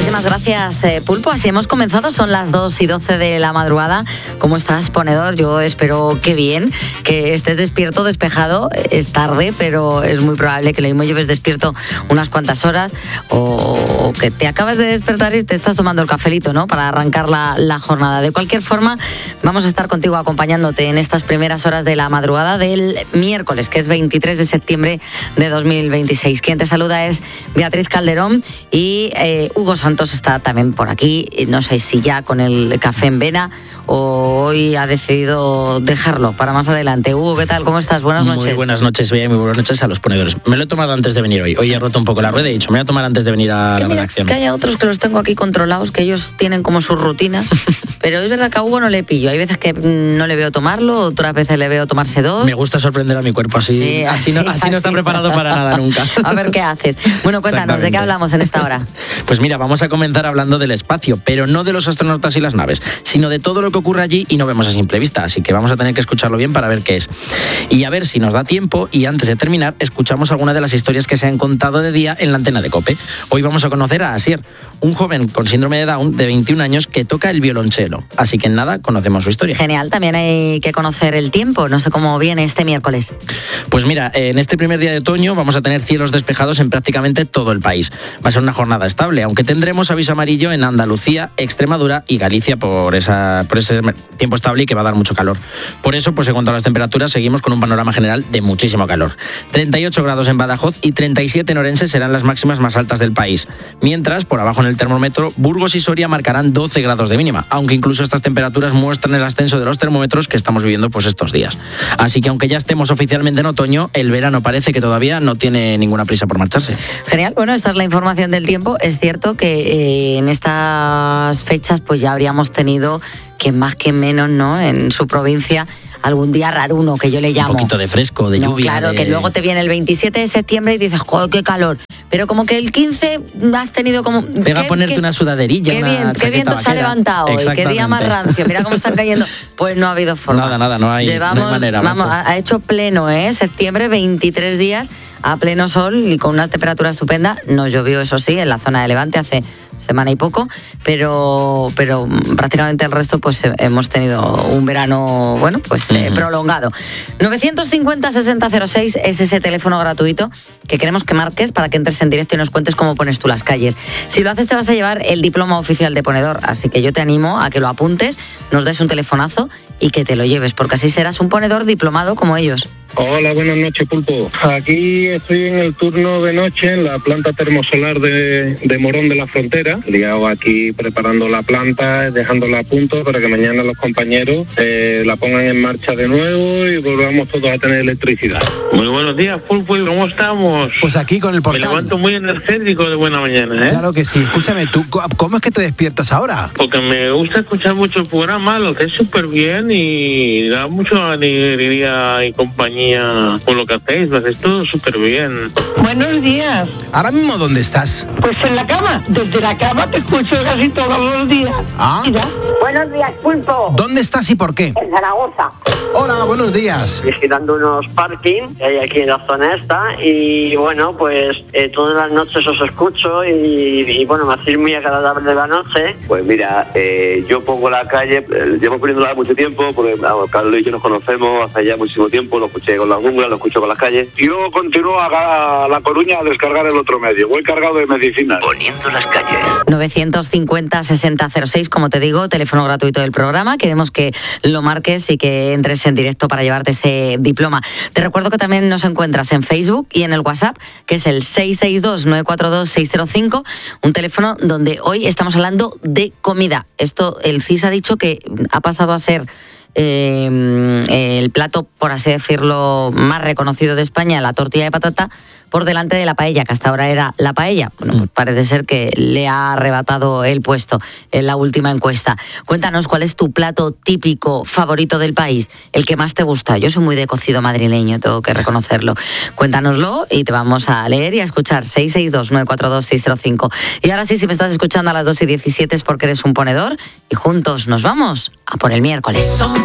Muchísimas gracias, Pulpo. Así hemos comenzado, son las 2:12 de la madrugada. ¿Cómo estás, ponedor? Yo espero que bien, que estés despierto, despejado. Es tarde, pero es muy probable que lo mismo lleves despierto unas cuantas horas o que te acabas de despertar y te estás tomando el cafelito, ¿no? Para arrancar la jornada. De cualquier forma, vamos a estar contigo acompañándote en estas primeras horas de la madrugada del miércoles, que es 23 de septiembre de 2026. Quien te saluda es Beatriz Calderón y Hugo Santos está también por aquí. No sé si ya con el café en vena o hoy ha decidido dejarlo para más adelante. Hugo, ¿qué tal? ¿Cómo estás? Buenas noches. Muy buenas noches, Bea, muy buenas noches a los ponedores. Me lo he tomado antes de venir hoy. Hoy he roto un poco la rueda y he dicho, me voy a tomar antes de venir a la redacción. Que haya otros que los tengo aquí controlados, que ellos tienen como sus rutinas, pero es verdad que a Hugo no le pillo. Hay veces que no le veo tomarlo, otras veces le veo tomarse dos. Me gusta sorprender a mi cuerpo, así no está preparado para nada nunca. A ver qué haces. Bueno, cuéntanos, ¿de qué hablamos en esta hora? Pues mira, vamos a comenzar hablando del espacio, pero no de los astronautas y las naves, sino de todo lo que ocurre allí y no vemos a simple vista, así que vamos a tener que escucharlo bien para ver qué es. Y a ver si nos da tiempo, y antes de terminar, escuchamos algunas de las historias que se han contado de día en la antena de COPE. Hoy vamos a conocer a Asier, un joven con síndrome de Down de 21 años que toca el violonchelo. Así que en nada, conocemos su historia. Genial, también hay que conocer el tiempo, no sé cómo viene este miércoles. Pues mira, en este primer día de otoño vamos a tener cielos despejados en prácticamente todo el país. Va a ser una jornada estable, aunque tendremos aviso amarillo en Andalucía, Extremadura y Galicia por ese tiempo estable y que va a dar mucho calor. Por eso, pues en cuanto a las temperaturas, seguimos con un panorama general de muchísimo calor. 38 grados en Badajoz y 37 en Orense serán las máximas más altas del país. Mientras, por abajo en el termómetro, Burgos y Soria marcarán 12 grados de mínima, aunque incluso estas temperaturas muestran el ascenso de los termómetros que estamos viviendo pues estos días. Así que aunque ya estemos oficialmente en otoño, el verano parece que todavía no tiene ninguna prisa por marcharse. Genial, bueno, esta es la información del tiempo. Es cierto que en estas fechas pues ya habríamos tenido que más que menos, ¿no?, en su provincia algún día raruno, que yo le llamo. Un poquito de fresco, de lluvia. Claro, que luego te viene el 27 de septiembre y dices, joder, qué calor. Pero como que el 15 has tenido como... Pega a ponerte una sudaderilla, qué viento se ha levantado hoy, qué día más rancio, mira cómo están cayendo. Pues no ha habido forma. Nada, no hay manera. Vamos, ha hecho pleno, septiembre, 23 días a pleno sol y con una temperatura estupenda. Nos llovió, eso sí, en la zona de Levante hace semana y poco, pero prácticamente el resto pues hemos tenido un verano, bueno, pues prolongado. 950-6006 es ese teléfono gratuito que queremos que marques para que entres en directo y nos cuentes cómo pones tú las calles. Si lo haces te vas a llevar el diploma oficial de ponedor, así que yo te animo a que lo apuntes, nos des un telefonazo y que te lo lleves, porque así serás un ponedor diplomado como ellos. Hola, buenas noches, Pulpo. Aquí estoy en el turno de noche en la planta termosolar de Morón de la Frontera. Ligado aquí preparando la planta, dejándola a punto para que mañana los compañeros la pongan en marcha de nuevo y volvamos todos a tener electricidad. Muy buenos días, Pulpo. ¿Cómo estamos? Pues aquí con el portal. Me levanto muy energético de buena mañana, ¿eh? Claro que sí. Escúchame, ¿tú cómo es que te despiertas ahora? Porque me gusta escuchar mucho el programa, lo que es súper bien y da mucho alegría y compañía con lo que hacéis, lo hacéis todo súper bien. Buenos días. ¿Ahora mismo dónde estás? Pues en la cama. Desde la cama te escucho casi todos los días. Ah. Mira. Buenos días, Pulpo. ¿Dónde estás y por qué? En Zaragoza. Hola, buenos días. Visitando unos parking que hay aquí en la zona esta y bueno, pues todas las noches os escucho y bueno, me hacéis muy agradable la noche. Pues mira, yo pongo la calle, llevo poniéndola mucho tiempo, porque Carlos y yo nos conocemos hace ya muchísimo tiempo, lo escuché con las junglas, lo escucho con las calles. Yo continúo a La Coruña a descargar el otro medio, voy cargado de medicinas. Poniendo las calles. 950-6006, como te digo, teléfono gratuito del programa. Queremos que lo marques y que entres en directo para llevarte ese diploma. Te recuerdo que también nos encuentras en Facebook y en el WhatsApp, que es el 662-942-605, un teléfono donde hoy estamos hablando de comida. Esto, el CIS ha dicho que ha pasado a ser el plato, por así decirlo, más reconocido de España, la tortilla de patata, por delante de la paella, que hasta ahora era la paella. Bueno, pues parece ser que le ha arrebatado el puesto en la última encuesta. Cuéntanos, ¿cuál es tu plato típico favorito del país? El que más te gusta. Yo soy muy de cocido madrileño, tengo que reconocerlo. Cuéntanoslo y te vamos a leer y a escuchar. 662-942-605. Y ahora sí, si me estás escuchando a las 2:17 es porque eres un ponedor y juntos nos vamos a por el miércoles.